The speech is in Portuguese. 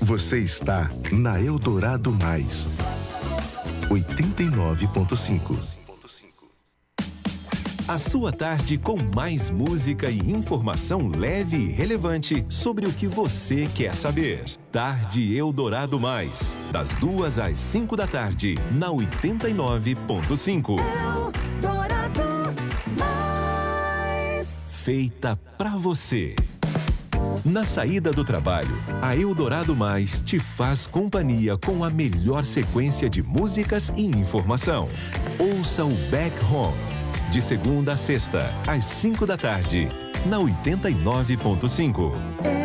Você está na Eldorado Mais 89.5. A sua tarde com mais música e informação leve e relevante sobre o que você quer saber. Tarde Eldorado Mais, das 2 às 5 da tarde, na 89.5. Eldorado Mais. Feita pra você. Na saída do trabalho, a Eldorado Mais te faz companhia com a melhor sequência de músicas e informação. Ouça o Back Home, de segunda a sexta, às 5 da tarde, na 89.5.